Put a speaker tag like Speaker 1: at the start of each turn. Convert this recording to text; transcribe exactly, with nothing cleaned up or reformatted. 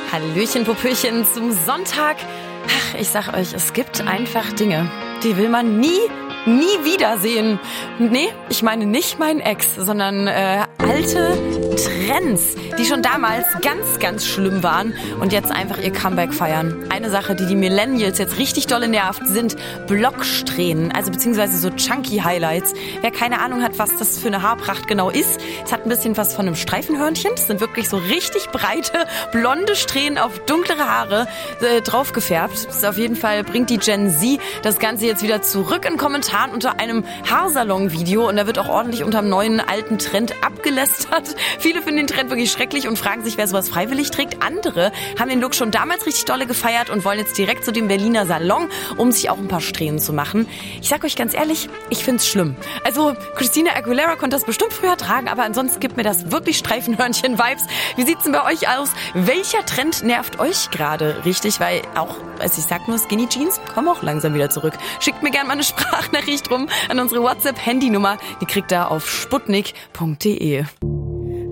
Speaker 1: Hallöchen, Popöchen zum Sonntag. Ach, ich sag euch, es gibt einfach Dinge, die will man nie, nie wiedersehen. Nee, ich meine nicht meinen Ex, sondern äh, alte Trends, die schon damals ganz, ganz schlimm waren und jetzt einfach ihr Comeback feiern. Eine Sache, die die Millennials jetzt richtig dolle nervt, sind Blocksträhnen, also beziehungsweise so Chunky Highlights. Wer keine Ahnung hat, was das für eine Haarpracht genau ist, es hat ein bisschen was von einem Streifenhörnchen. Es sind wirklich so richtig breite, blonde Strähnen auf dunklere Haare äh, drauf gefärbt. Das ist auf jeden Fall, bringt die Gen Z das Ganze jetzt wieder zurück in Kommentaren unter einem Haarsalon-Video und da wird auch ordentlich unterm neuen alten Trend abgelästert. Viele finden den Trend wirklich schrecklich und fragen sich, wer sowas freiwillig trägt. Andere haben den Look schon damals richtig dolle gefeiert und wollen jetzt direkt zu dem Berliner Salon, um sich auch ein paar Strähnen zu machen. Ich sag euch ganz ehrlich, ich find's schlimm. Also Christina Aguilera konnte das bestimmt früher tragen, aber ansonsten gibt mir das wirklich Streifenhörnchen-Vibes. Wie sieht's denn bei euch aus? Welcher Trend nervt euch gerade richtig? Weil auch, also ich sag nur, Skinny Jeans kommen auch langsam wieder zurück. Schickt mir gerne mal eine Sprachnachricht rum an unsere WhatsApp-Handynummer. Die kriegt ihr auf sputnik punkt de.